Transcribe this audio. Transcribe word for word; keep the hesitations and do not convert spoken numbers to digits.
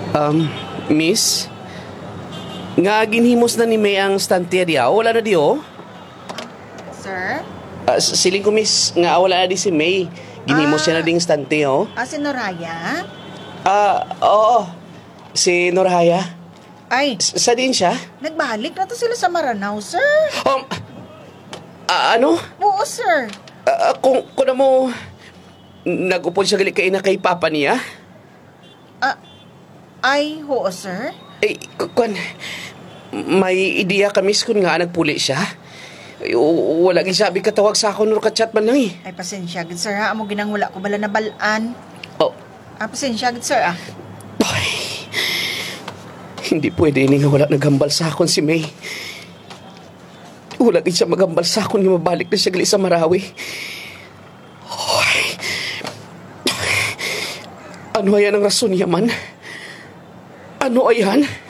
Um, miss? Nga ginhimos na ni May ang stanterya. Wala na di, oh. Sir? Ah, s- siling ko, miss, nga wala na di si May. Ginhimos Ah. siya na ding stante, oh. Ah, si Noraya? Ah, oo. Si Norhaya. Ay, S- sa din siya? nagbalik na to sila sa Maranao, sir. Um, ah, ano? Oo, sir. Ah, ah, kung, kung na mo, nagupon siya gali kay na kay papa niya? Ah, ay, oo, sir. Eh, kung, may ideya ka, miss, kung nga nagpuli siya. Ay, o- wala gin sabi katawag sa ako nung kachat man lang eh. Ay, pasensya, gid, sir, ha? Amo ginang wala ko bala na balaan. Oh, Ah, pasensya, gid, sir, ah. ay, hindi pwede ni nga wala nagambal sa akon si May. Wala gin siya magambal sa akon nga mabalik na siya gali sa Marawi. Ay, ano ayan ang rason niya man? Ano ayan?